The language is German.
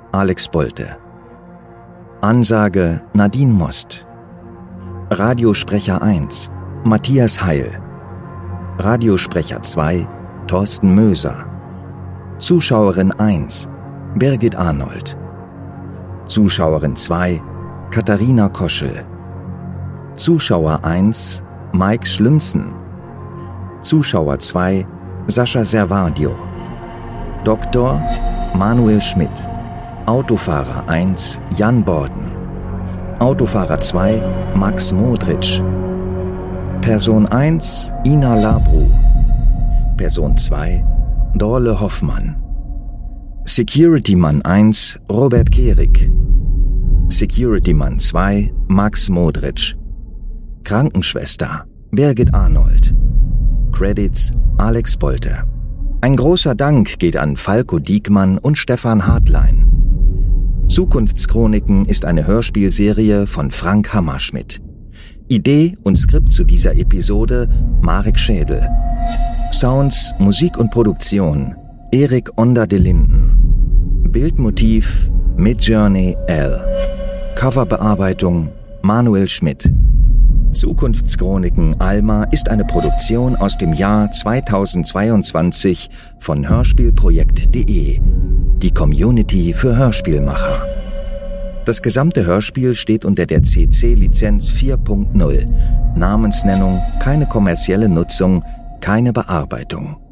Alex Bolte. Ansage Nadine Most. Radiosprecher 1 Matthias Heil. Radiosprecher 2 Thorsten Möser. Zuschauerin 1 Birgit Arnold. Zuschauerin 2 Katharina Koschel. Zuschauer 1 Mike Schlünzen. Zuschauer 2 Sascha Servadio. Doktor Manuel Schmidt. Autofahrer 1 Jan Borden. Autofahrer 2 Max Modric. Person 1 Ina Labru. Person 2 Dorle Hoffmann. Securitymann 1 Robert Kehrig. Securitymann 2 Max Modric. Krankenschwester Birgit Arnold. Credits Alex Bolte. Ein großer Dank geht an Falco Diekmann und Stefan Hartlein. Zukunftschroniken ist eine Hörspielserie von Frank Hammerschmidt. Idee und Skript zu dieser Episode Marek Schädel. Sounds, Musik und Produktion Erik Onder de Linden. Bildmotiv Midjourney L. Coverbearbeitung Manuel Schmidt. Zukunftschroniken Alma ist eine Produktion aus dem Jahr 2022 von Hörspielprojekt.de, die Community für Hörspielmacher. Das gesamte Hörspiel steht unter der CC-Lizenz 4.0. Namensnennung, keine kommerzielle Nutzung, keine Bearbeitung.